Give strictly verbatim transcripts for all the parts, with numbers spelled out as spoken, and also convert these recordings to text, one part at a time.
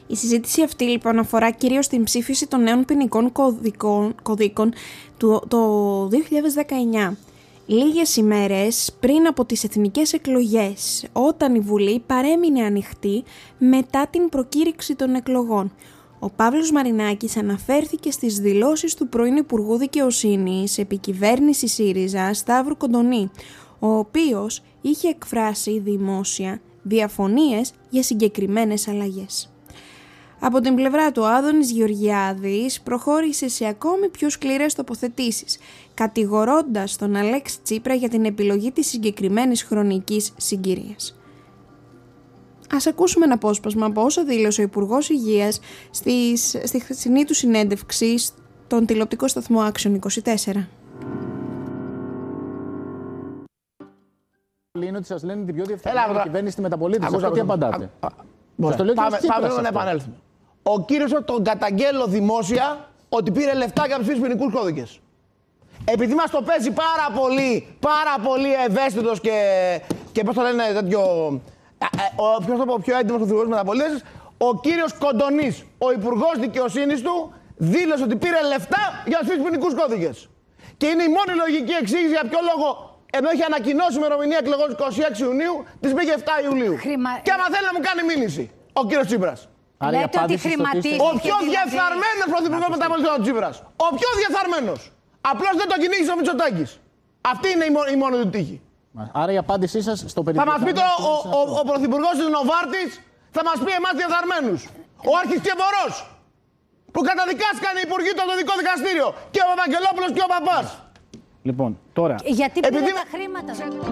Η συζήτηση αυτή λοιπόν αφορά κυρίως την ψήφιση των νέων ποινικών κωδικών, κωδίκων του, το δύο χιλιάδες δεκαεννιά. Λίγες ημέρες πριν από τις εθνικές εκλογές, όταν η Βουλή παρέμεινε ανοιχτή μετά την προκήρυξη των εκλογών. Ο Παύλος Μαρινάκης αναφέρθηκε στις δηλώσεις του πρώην Υπουργού Δικαιοσύνης επί κυβέρνηση ΣΥΡΙΖΑ Σταύρου Κοντονή, ο οποίος είχε εκφράσει δημόσια διαφωνίες για συγκεκριμένες αλλαγές. Από την πλευρά του, ο Άδωνης Γεωργιάδης προχώρησε σε ακόμη πιο σκληρές τοποθετήσεις, κατηγορώντας τον Αλέξη Τσίπρα για την επιλογή της συγκεκριμένης χρονικής συγκυρίας. Ας ακούσουμε ένα απόσπασμα από όσα δήλωσε ο Υπουργός Υγείας στις, στη χθεσινή του συνέντευξη στον τηλεοπτικό σταθμό Action είκοσι τέσσερα. Είναι ότι σας λένε την πιο διευθυντική κυβέρνηση στη μεταπολίτευση. Αυτό τι απαντάτε? Πάμε, πάμε εδώ να επανέλθουμε. Ο κύριος τον καταγγέλλω δημόσια ότι πήρε λεφτά για τους ποινικούς κώδικες. Επειδή μας το παίζει πάρα πολύ, πάρα πολύ ευαίσθητος και, και πώς το λένε τέτοιο, ο, ποιος το πω, πιο έντιμος ο Υπουργός Μεταπολίτευσης, ο κύριος Κοντονής, ο Υπουργός Δικαιοσύνης του, δήλωσε ότι πήρε λεφτά για τους ποινικούς κώδικες. Και είναι η μόνη λογική εξήγηση για ποιο λόγο, ενώ έχει ανακοινώσει η ημερομηνία εκλογών είκοσι έξι Ιουνίου, της πήγε επτά Ιουλίου. Χρημα... Και άμα θέλει να μου κάνει μήνυση, ο κύριος Τσίπρας. Λέτε ότι χρηματίζει. Ο πιο διεφθαρμένος πρωθυπουργός μεταπολιτικών ο Τσίπρας. Ο πιο διεφθαρμένος. Απλώς δεν τον κυνήγησε ο Μητσοτάκης. Αυτή είναι η, μό, η μόνη του τύχη. Άρα η απάντησή σας στο περίπτωμα. Θα μας πει τώρα ο, ο, ο, ο πρωθυπουργός της Νοβάρτης, θα μας πει εμάς διεφθαρμένους. Ο αρχισκευωρός που καταδικάστηκαν οι υπουργοί του το δικό δικαστήριο. Και ο Βαγγελόπουλος και ο Παπάς. Λοιπόν, τώρα. Γιατί πήρε Επειδή... τα χρήματα.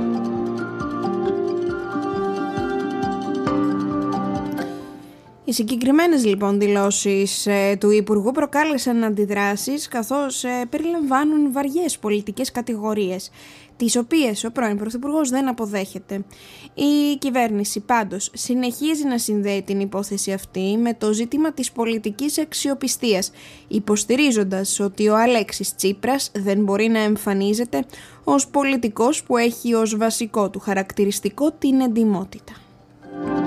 Οι συγκεκριμένες λοιπόν δηλώσεις ε, του Υπουργού προκάλεσαν αντιδράσεις, καθώς ε, περιλαμβάνουν βαριές πολιτικές κατηγορίες, τις οποίες ο πρώην Πρωθυπουργός δεν αποδέχεται. Η κυβέρνηση πάντως συνεχίζει να συνδέει την υπόθεση αυτή με το ζήτημα της πολιτικής αξιοπιστίας, υποστηρίζοντας ότι ο Αλέξης Τσίπρας δεν μπορεί να εμφανίζεται ως πολιτικός που έχει ως βασικό του χαρακτηριστικό την εντιμότητα.